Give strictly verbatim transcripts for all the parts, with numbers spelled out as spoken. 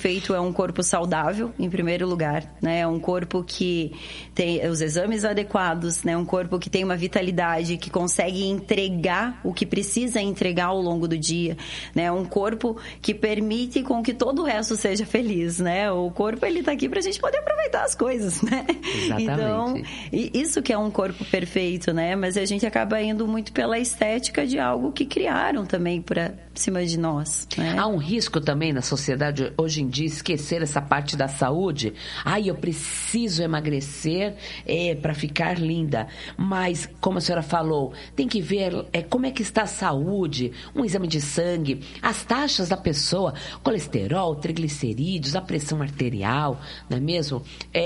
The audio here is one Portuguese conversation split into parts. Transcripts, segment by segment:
perfeito é um corpo saudável, em primeiro lugar, né? É um corpo que tem os exames adequados, né? Um corpo que tem uma vitalidade, que consegue entregar o que precisa entregar ao longo do dia, né? Um corpo que permite com que todo o resto seja feliz, né? O corpo, ele tá aqui pra gente poder aproveitar as coisas, né? Exatamente. Então, isso que é um corpo perfeito, né? Mas a gente acaba indo muito pela estética de algo que criaram também pra cima de nós, né? Há um risco também na sociedade hoje em dia esquecer essa parte da saúde. Ai, eu preciso emagrecer é, para ficar linda. Mas, como a senhora falou, tem que ver é, como é que está a saúde, um exame de sangue, as taxas da pessoa, colesterol, triglicerídeos, a pressão arterial, não é mesmo?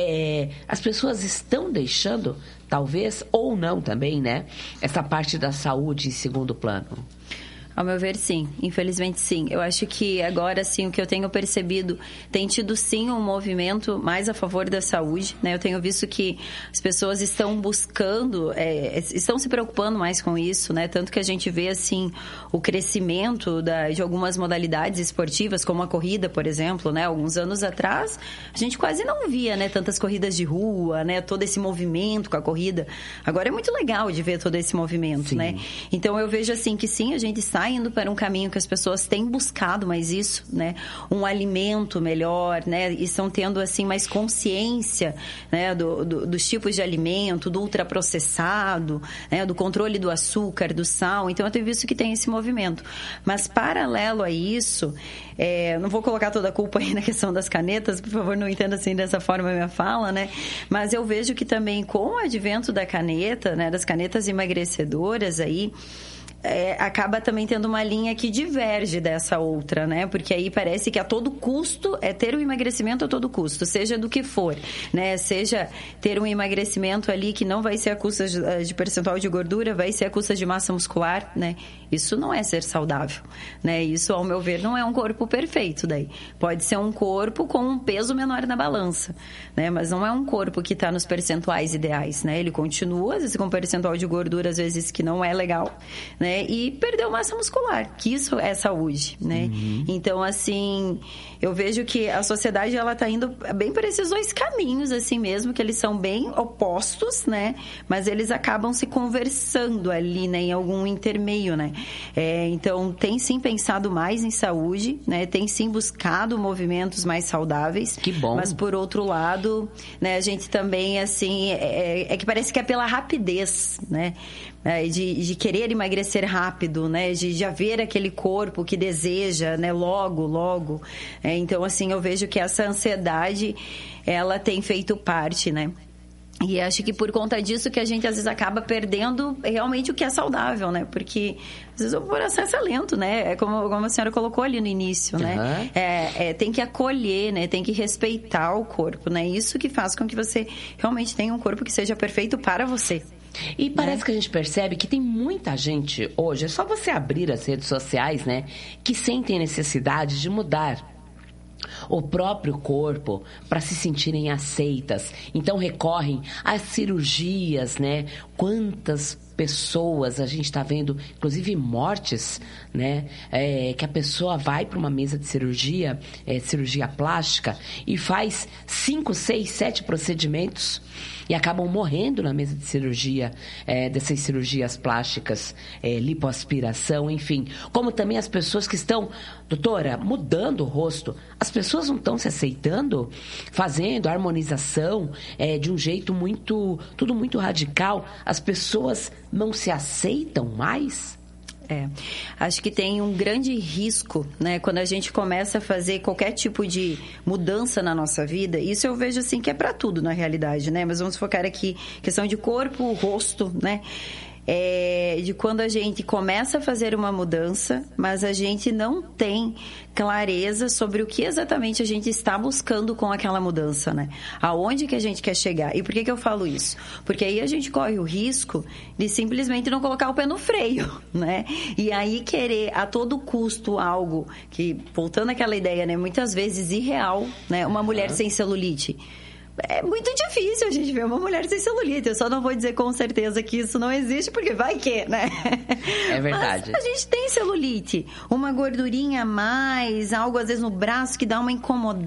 É, as pessoas estão deixando, talvez, ou não também, né? Essa parte da saúde em segundo plano. Ao meu ver, sim. Infelizmente, sim. Eu acho que agora, sim, o que eu tenho percebido, tem tido, sim, um movimento mais a favor da saúde, né? Eu tenho visto que as pessoas estão buscando, é, estão se preocupando mais com isso, né? Tanto que a gente vê, assim, o crescimento da, de algumas modalidades esportivas, como a corrida, por exemplo, né? Alguns anos atrás, a gente quase não via, né? Tantas corridas de rua, né? Todo esse movimento com a corrida. Agora é muito legal de ver todo esse movimento, sim, né? Então, eu vejo, assim, que sim, a gente está indo para um caminho que as pessoas têm buscado mais isso, né? Um alimento melhor, né? E estão tendo, assim, mais consciência, né? Do, do, dos tipos de alimento, do ultraprocessado, né? Do controle do açúcar, do sal. Então, eu tenho visto que tem esse movimento. Mas, paralelo a isso, é, não vou colocar toda a culpa aí na questão das canetas, por favor, não entenda assim dessa forma a minha fala, né? Mas eu vejo que também com o advento da caneta, né? Das canetas emagrecedoras aí, É, acaba também tendo uma linha que diverge dessa outra, né? Porque aí parece que a todo custo é ter um emagrecimento a todo custo, seja do que for, né? Seja ter um emagrecimento ali que não vai ser a custa de, de percentual de gordura, vai ser a custa de massa muscular, né? Isso não é ser saudável, né? Isso, ao meu ver, não é um corpo perfeito daí. Pode ser um corpo com um peso menor na balança, né? Mas não é um corpo que está nos percentuais ideais, né? Ele continua, às vezes, com um percentual de gordura, às vezes, que não é legal, né? E perdeu massa muscular, que isso é saúde, né? Uhum. Então, assim, eu vejo que a sociedade, ela tá indo bem por esses dois caminhos, assim mesmo, que eles são bem opostos, né? Mas eles acabam se conversando ali, né? Em algum intermeio, né? É, então, tem sim pensado mais em saúde, né? Tem sim buscado movimentos mais saudáveis. Que bom. Mas, por outro lado, né? A gente também, assim, é, é que parece que é pela rapidez, né? É, de, de querer emagrecer rápido, né? De já ver aquele corpo que deseja, né? Logo, logo. É, então, assim, eu vejo que essa ansiedade, ela tem feito parte, né? E acho que por conta disso que a gente, às vezes, acaba perdendo realmente o que é saudável, né? Porque, às vezes, o processo é lento, né? É como, como a senhora colocou ali no início, né? Uhum. É, é, tem que acolher, né? Tem que respeitar o corpo, né? Isso que faz com que você realmente tenha um corpo que seja perfeito para você. E parece, né, que a gente percebe que tem muita gente hoje, é só você abrir as redes sociais, né, que sentem necessidade de mudar o próprio corpo para se sentirem aceitas. Então recorrem às cirurgias, né? Quantas pessoas a gente está vendo, inclusive mortes, né? É, que a pessoa vai para uma mesa de cirurgia, é, cirurgia plástica, e faz cinco, seis, sete procedimentos e acabam morrendo na mesa de cirurgia, é, dessas cirurgias plásticas, é, lipoaspiração, enfim. Como também as pessoas que estão, doutora, mudando o rosto. As pessoas não estão se aceitando, fazendo harmonização é, de um jeito muito, tudo muito radical. As pessoas não se aceitam mais? É, acho que tem um grande risco, né, quando a gente começa a fazer qualquer tipo de mudança na nossa vida. Isso eu vejo assim que é para tudo na realidade, né? Mas vamos focar aqui questão de corpo, rosto, né? É, de quando a gente começa a fazer uma mudança, mas a gente não tem clareza sobre o que exatamente a gente está buscando com aquela mudança, né? Aonde que a gente quer chegar. E por que que eu falo isso? Porque aí a gente corre o risco de simplesmente não colocar o pé no freio, né? E aí querer a todo custo algo que, voltando àquela ideia, né? Muitas vezes irreal, né? Uma mulher sem celulite. É muito difícil a gente ver uma mulher sem celulite. Eu só não vou dizer com certeza que isso não existe, porque vai que, né? É verdade. Mas a gente tem celulite. Uma gordurinha a mais, algo às vezes no braço que dá uma incomodada.